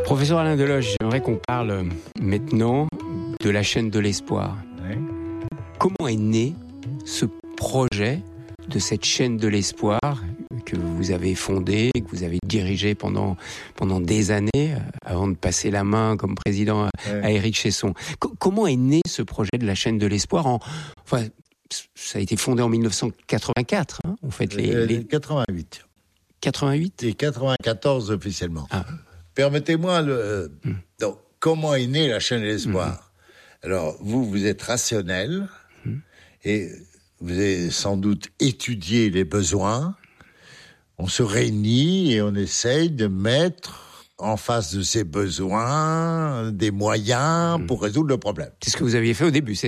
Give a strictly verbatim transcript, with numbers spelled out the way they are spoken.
Professeur Alain Deloche, j'aimerais qu'on parle maintenant de la chaîne de l'espoir. Oui. Comment est né ce projet de cette chaîne de l'espoir que vous avez fondée, que vous avez dirigée pendant, pendant des années, avant de passer la main comme président à, Oui. à Éric Chesson. C- comment est né ce projet de la chaîne de l'espoir en, enfin, ça a été fondé en dix-neuf cent quatre-vingt-quatre, hein, en fait, les, Euh, les quatre-vingt-huit. quatre-vingt-huit. Et quatre-vingt-quatorze officiellement. Ah. Permettez-moi, le... Mm. Donc, comment est née la chaîne de l'espoir ? mm. Alors, vous, vous êtes rationnel mm. et vous avez sans doute étudié les besoins. On se réunit et on essaye de mettre en face de ces besoins des moyens mm. pour résoudre le problème. C'est ce que vous aviez fait au début, c'est ça ?